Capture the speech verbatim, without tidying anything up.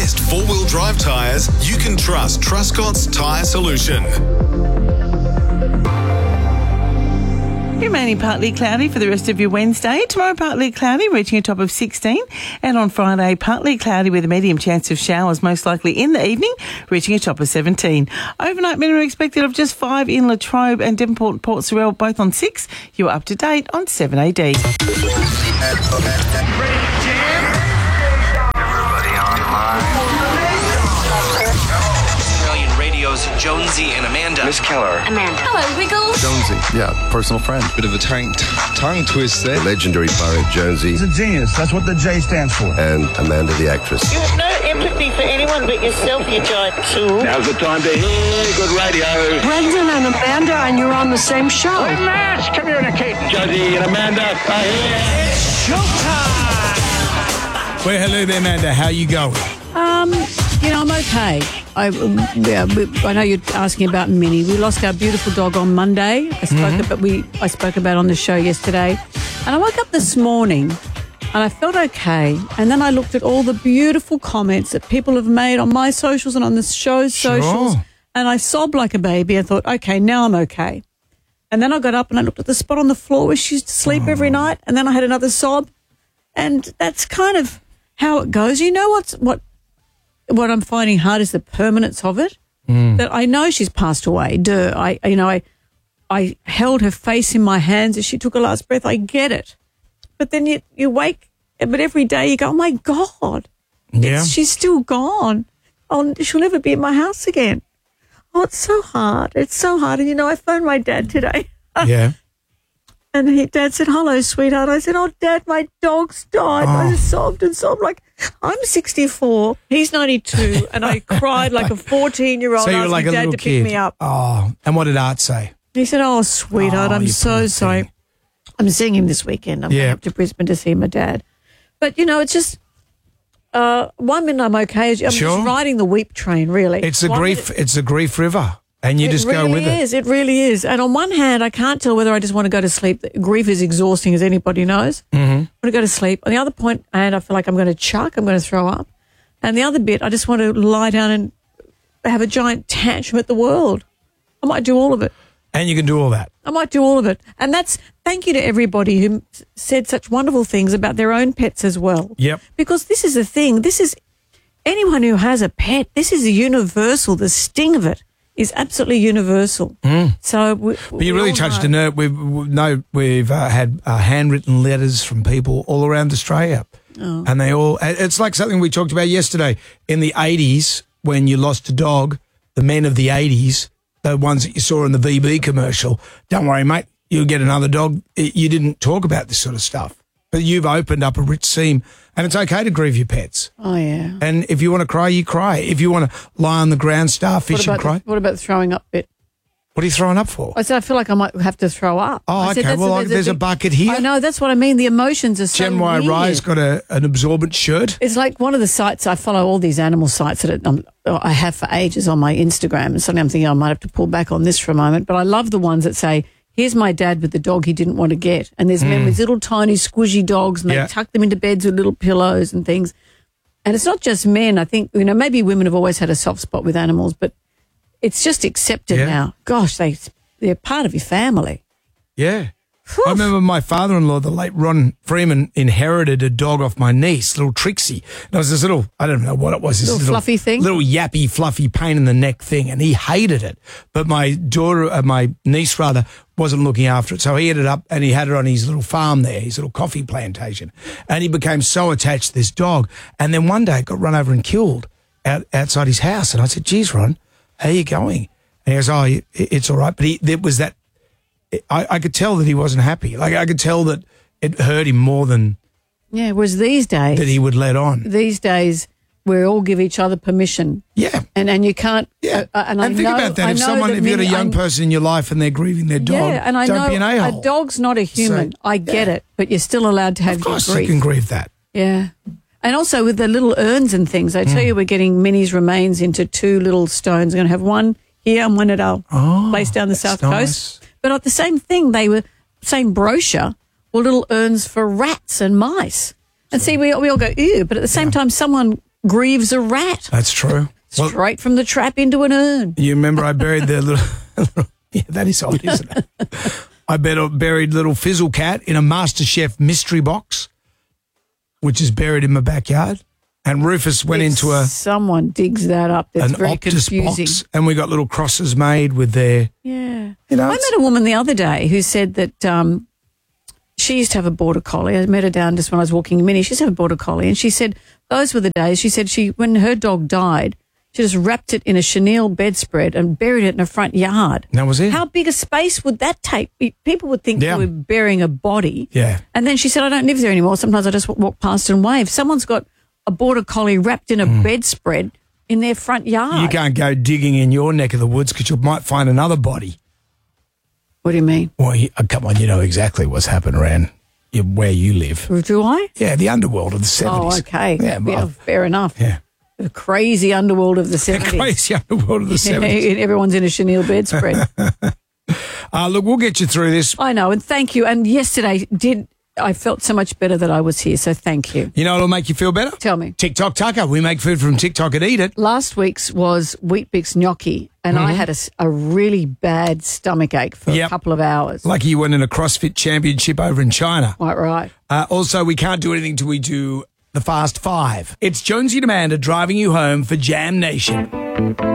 best four-wheel drive tyres, you can trust Truscott's Tyre Solution. Remaining partly cloudy for the rest of your Wednesday. Tomorrow, partly cloudy, reaching a top of sixteen. And on Friday, partly cloudy with a medium chance of showers, most likely in the evening, reaching a top of seventeen. Overnight minimum expected of just five in Latrobe and Devonport and Port Sorell, both on six. You're up to date on seven A D. Ready to jam? Everybody online. Australian Radio's Jonesy and Amanda. Miss Keller. Amanda. Hello, Wiggles. Jonesy, yeah, personal friend. Bit of a tongue, tongue twist there. Legendary poet Jonesy. He's a genius. That's what the J stands for. And Amanda the actress. You have no empathy for anyone but yourself, you giant tool. Now's the time to hear good radio. Brendan and Amanda, and you're on the same show. Let's communicate. Jonesy and Amanda are here. It's showtime. Well, hello there, Amanda. How you going? Um, you know, I'm okay. I, yeah, we, I know you're asking about Minnie. We lost our beautiful dog on Monday. I spoke Mm-hmm. about we I spoke about on the show yesterday, and I woke up this morning and I felt okay. And then I looked at all the beautiful comments that people have made on my socials and on the show's Sure. socials, and I sobbed like a baby. I thought, okay, now I'm okay. And then I got up and I looked at the spot on the floor where she used to sleep Oh. every night, and then I had another sob, and that's kind of how it goes. You know what's what. What I'm finding hard is the permanence of it. Mm. That I know she's passed away. Duh. I, you know, I, I held her face in my hands as she took her last breath. I get it, but then you you wake, but every day you go, oh my God, Yeah. it's, she's still gone. Oh, she'll never be in my house again. Oh, it's so hard. It's so hard. And you know, I phoned my dad today. Yeah. And he, Dad said, hello, sweetheart. I said, oh, Dad, my dog's died. I Oh. just sobbed and sobbed like, I'm sixty-four, he's ninety-two, and I cried like a fourteen-year-old So you were asking like a Dad little to kid. pick me up. Oh, and what did Art say? He said, oh, sweetheart, Oh, I'm you so poor sorry. thing. I'm seeing him this weekend. I'm Yeah. going up to Brisbane to see my dad. But, you know, it's just, uh, one minute I'm okay. I'm Sure. just riding the weep train, really. It's a One grief. minute- It's a grief river, and you it just really go with it. is. It really is. And on one hand, I can't tell whether I just want to go to sleep. Grief is exhausting, as anybody knows. Mm-hmm. I want to go to sleep. On the other point, and I feel like I'm going to chuck, I'm going to throw up. And the other bit, I just want to lie down and have a giant tantrum at the world. I might do all of it. And you can do all that. I might do all of it. And that's thank you to everybody who s- said such wonderful things about their own pets as well. Yep. Because this is the thing. This is anyone who has a pet, this is universal. The sting of it is absolutely universal. So we, Mm. But you really touched a nerve. We've we know we've uh, had uh, handwritten letters from people all around Australia, Oh. and they all. It's like something we talked about yesterday. In the eighties, when you lost a dog, the men of the eighties, the ones that you saw in the V B commercial, don't worry, mate, you'll get another dog. It- You didn't talk about this sort of stuff, but you've opened up a rich seam, and it's okay to grieve your pets. Oh, yeah. And if you want to cry, you cry. If you want to lie on the ground, starfish What and about, cry, the, what about the throwing up bit? what are you throwing up for? I said, I feel like I might have to throw up. Oh, I said, okay. that's Well, there's a big- bucket here. I know, that's what I mean. The emotions are so Gen Y weird. Rye's got a, an absorbent shirt. It's like one of the sites, I follow all these animal sites that um, I have for ages on my Instagram, and suddenly I'm thinking I might have to pull back on this for a moment, but I love the ones that say, here's my dad with the dog he didn't want to get, and there's men with little tiny squishy dogs, and they Yeah. tuck them into beds with little pillows and things. And it's not just men. I think, you know, maybe women have always had a soft spot with animals, but it's just accepted Yeah. now. Gosh, they, they're part of your family. Yeah. I remember my father-in-law, the late Ron Freeman, inherited a dog off my niece, little Trixie. And it was this little, I don't know what it was. This Little fluffy thing? Little yappy, fluffy, pain in the neck thing. And he hated it. But my daughter, uh, my niece rather, wasn't looking after it. So he ended up, and he had it on his little farm there, his little coffee plantation. And he became so attached to this dog. And then one day it got run over and killed out, outside his house. And I said, geez, Ron, how are you going? And he goes, oh, it- it's all right. But he, there was that, I, I could tell that he wasn't happy. Like I could tell that it hurt him more than Yeah, whereas these days, that he would let on. these days, we all give each other permission. Yeah. And and you can't. Yeah. Uh, and and I think know, about that. I If know someone, that if you've got a many- young I- person in your life and they're grieving their dog, yeah, and I don't know be an a a-hole. dog's not a human. So, I get yeah. it, but you're still allowed to have Of course your you grief. can grieve that. Yeah. And also with the little urns and things, I Hmm. tell you, we're getting Minnie's remains into two little stones. We're going to have one here and one at our Oh, place down the that's south nice. coast. But at the same thing, they were, same brochure, were little urns for rats and mice. And see, we, we all go, ew, but at the same time, someone grieves a rat. That's true. Well, Straight from the trap into an urn. you remember I buried the little... yeah, that is odd, isn't it? I bet- buried little Fizzle Cat in a MasterChef mystery box, which is buried in my backyard. And Rufus went If into a someone digs that up, that's an very Optus confusing. box, and we got little crosses made with their... Yeah. You know, I it's- met a woman the other day who said that um, she used to have a border collie. I met her down just when I was walking Minnie. She used to have a border collie. And she said those were the days. She said she when her dog died, she just wrapped it in a chenille bedspread and buried it in her front yard. That was it. How big a space would that take? People would think Yeah. you were burying a body. Yeah. And then she said, I don't live there anymore. Sometimes I just walk past and wave. Someone's got a border collie wrapped in a bedspread in their front yard. Mm. You can't go digging in your neck of the woods because you might find another body. What do you mean? Well, you, oh, come on, you know exactly what's happened around you, where you live. Do I? Yeah, the underworld of the seventies. Oh, okay. Yeah, Yeah, well, fair enough. yeah. The crazy underworld of the The seventies. crazy underworld of the seventies. Everyone's in a chenille bedspread. Uh, look, we'll get you through this. I know, and thank you. And yesterday did I felt so much better that I was here, so thank you. You know what'll make you feel better? Tell me. TikTok Tucker. We make food from TikTok and eat it. Last week's was Wheat Bix gnocchi, and I had a, s- a really bad stomach ache for Yep. a couple of hours. Lucky you went in a CrossFit championship over in China. Quite right. Uh, also, we can't do anything till we do the Fast Five. It's Jonesy and Amanda driving you home for Jam Nation.